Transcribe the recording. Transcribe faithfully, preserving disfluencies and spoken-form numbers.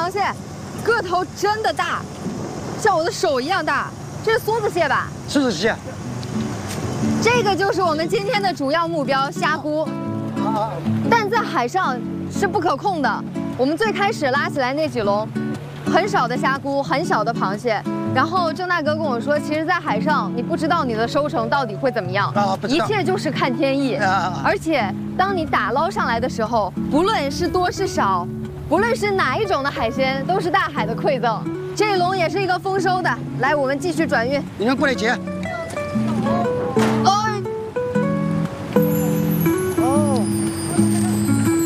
螃蟹，个头真的大，像我的手一样大。这是梭子蟹吧？ 狮子蟹。 这个就是我们今天的主要目标——虾菇。但在海上是不可控的。我们最开始拉起来那几笼，很少的虾菇，很小的螃蟹。然后郑大哥跟我说，其实，在海上你不知道你的收成到底会怎么样，一切就是看天意。而且，当你打捞上来的时候，不论是多是少，不论是哪一种的海鲜，都是大海的馈赠。这一笼也是一个丰收的，来，我们继续转运。 你们过来接。